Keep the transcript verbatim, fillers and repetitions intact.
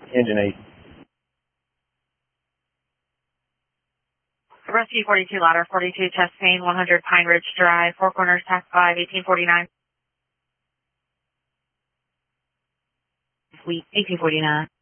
Engine eight. Rescue forty-two ladder, forty-two Chastain, one hundred Pine Ridge Drive, Four Corners, tax five, eighteen forty-nine. Suite eighteen forty-nine.